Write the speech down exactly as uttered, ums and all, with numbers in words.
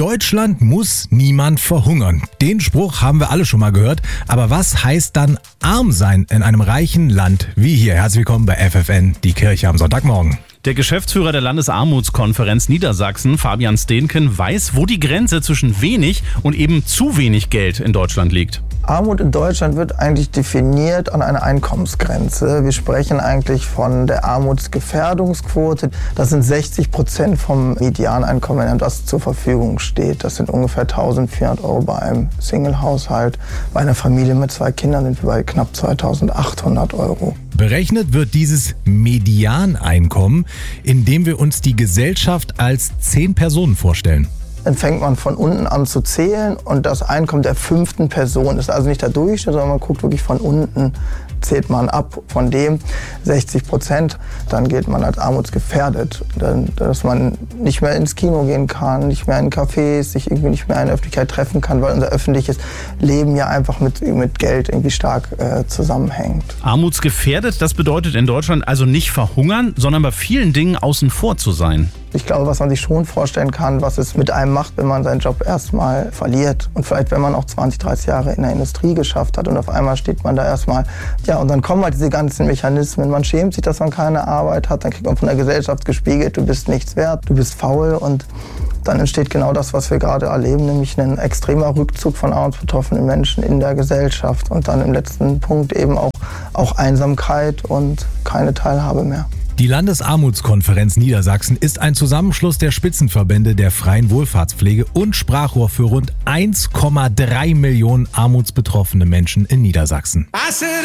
Deutschland muss niemand verhungern. Den Spruch haben wir alle schon mal gehört. Aber was heißt dann arm sein in einem reichen Land wie hier? Herzlich willkommen bei F F N, die Kirche am Sonntagmorgen. Der Geschäftsführer der Landesarmutskonferenz Niedersachsen, Fabian Steenken, weiß, wo die Grenze zwischen wenig und eben zu wenig Geld in Deutschland liegt. Armut in Deutschland wird eigentlich definiert an einer Einkommensgrenze. Wir sprechen eigentlich von der Armutsgefährdungsquote. Das sind sechzig Prozent vom Medianeinkommen, das zur Verfügung steht. Das sind ungefähr eintausendvierhundert Euro bei einem Single-Haushalt. Bei einer Familie mit zwei Kindern sind wir bei knapp zweitausendachthundert Euro. Berechnet wird dieses Medianeinkommen, indem wir uns die Gesellschaft als zehn Personen vorstellen. Dann fängt man von unten an zu zählen und das Einkommen der fünften Person ist also nicht der Durchschnitt, sondern man guckt wirklich von unten, zählt man ab von dem sechzig Prozent, dann geht man als armutsgefährdet, dann, dass man nicht mehr ins Kino gehen kann, nicht mehr in Cafés, sich irgendwie nicht mehr in der Öffentlichkeit treffen kann, weil unser öffentliches Leben ja einfach mit, mit Geld irgendwie stark äh, zusammenhängt. Armutsgefährdet, das bedeutet in Deutschland also nicht verhungern, sondern bei vielen Dingen außen vor zu sein. Ich glaube, was man sich schon vorstellen kann, was es mit einem macht, wenn man seinen Job erstmal verliert. Und vielleicht, wenn man auch zwanzig, dreißig Jahre in der Industrie geschafft hat und auf einmal steht man da erstmal. Ja, und dann kommen halt diese ganzen Mechanismen. Man schämt sich, dass man keine Arbeit hat. Dann kriegt man von der Gesellschaft gespiegelt, du bist nichts wert, du bist faul. Und dann entsteht genau das, was wir gerade erleben, nämlich ein extremer Rückzug von armutsbetroffenen Menschen in der Gesellschaft. Und dann im letzten Punkt eben auch, auch Einsamkeit und keine Teilhabe mehr. Die Landesarmutskonferenz Niedersachsen ist ein Zusammenschluss der Spitzenverbände der freien Wohlfahrtspflege und Sprachrohr für rund eins Komma drei Millionen armutsbetroffene Menschen in Niedersachsen.